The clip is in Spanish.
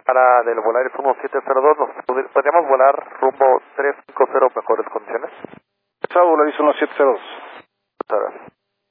para del Volaris 1702, podríamos volar rumbo 350 mejores condiciones. Chao, Volaris 1702. Muchas gracias.